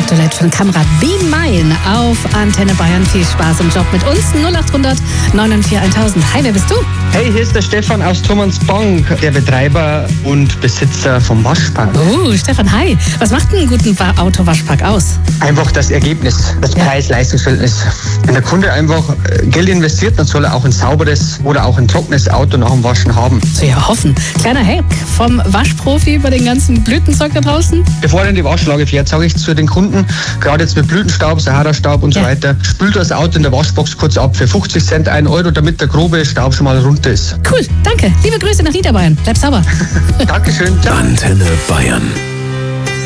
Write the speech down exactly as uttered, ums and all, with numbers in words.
Duett von Kamera Be Mine auf Antenne Bayern. Viel Spaß im Job mit uns. null acht hundert neun vier tausend. Hi, wer bist du? Hey, hier ist der Stefan aus Turmansbonk, der Betreiber und Besitzer vom Waschpark. Oh, Stefan, hi. Was macht einen guten Autowaschpark aus? Einfach das Ergebnis, das Ja. Preis-Leistungs-Verhältnis. Wenn der Kunde einfach Geld investiert, dann soll er auch ein sauberes oder auch ein trockenes Auto nach dem Waschen haben. So ja, hoffen. Kleiner Hack vom Waschprofi über den ganzen Blütenzeug da draußen. Bevor er in die Waschlage fährt, sage ich zu den Kunden, gerade jetzt mit Blütenstaub, Sahara-Staub und Ja. so weiter, spült das Auto in der Waschbox kurz ab für fünfzig Cent, ein Euro, damit der grobe Staub schon mal runter ist. Cool, danke. Liebe Grüße nach Niederbayern. Bleib sauber. Dankeschön. Ciao. Antenne Bayern.